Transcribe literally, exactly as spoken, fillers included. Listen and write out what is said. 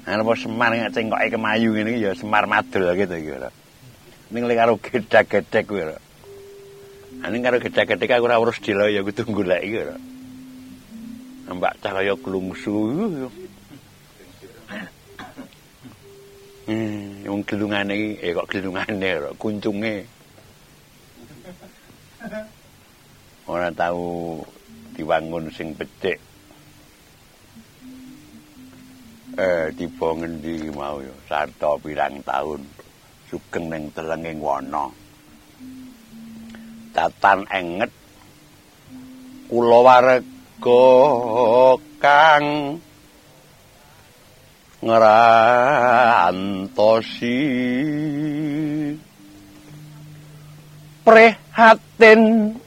Ana apa Semar nek cengkoke kemayu ngene iki ya Semar Madul gitu iki lho. Ning lek karo gedak-gedek kuwi lho. Ning karo gedak-gedek aku ora urus dilo ya kudu golek iki lho. Mbak cah kaya glungsu. Hmm, wong glungane iki eh kok glungane lho, kuncunge. Ora tau diwangun sing becik. Eh tiba ngendi mau ya sarta pirang taun sugeng ning telenging wana tatan enget kula warga kang ngrantosi prihatin